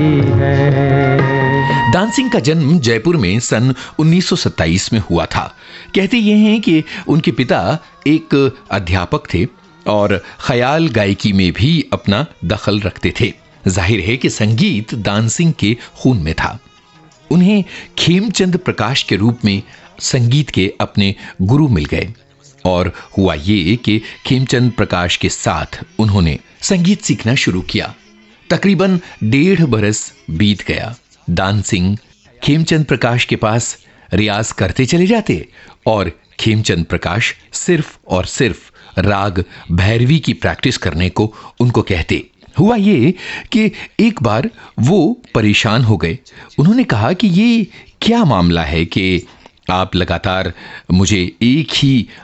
दान सिंह का जन्म जयपुर में सन 1927 में हुआ था। कहते ये हैं कि उनके पिता एक अध्यापक थे और ख्याल गायकी में भी अपना दखल रखते थे। जाहिर है कि संगीत दान सिंह के खून में था। उन्हें खेमचंद प्रकाश के रूप में संगीत के अपने गुरु मिल गए और हुआ ये कि खेमचंद प्रकाश के साथ उन्होंने संगीत सीखना शुरू किया। तकरीबन 1.5 बरस बीत गया। दान सिंह खेमचंद प्रकाश के पास रियाज करते चले जाते और खेमचंद प्रकाश सिर्फ और सिर्फ राग भैरवी की प्रैक्टिस करने को उनको कहते। हुआ ये कि एक बार वो परेशान हो गए। उन्होंने कहा कि ये क्या मामला है कि आप लगातार मुझे एक ही